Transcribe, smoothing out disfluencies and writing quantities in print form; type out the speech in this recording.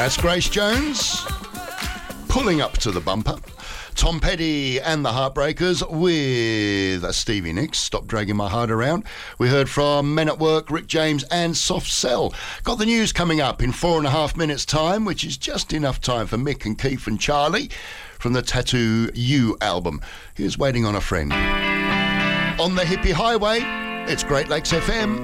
That's Grace Jones, Pulling Up to the Bumper. Tom Petty and the Heartbreakers with Stevie Nicks, Stop Dragging My Heart Around. We heard from Men at Work, Rick James and Soft Cell. Got the news coming up in 4.5 minutes' time, which is just enough time for Mick and Keith and Charlie from the Tattoo You album. Here's Waiting on a Friend. On the Hippie Highway, it's Great Lakes FM.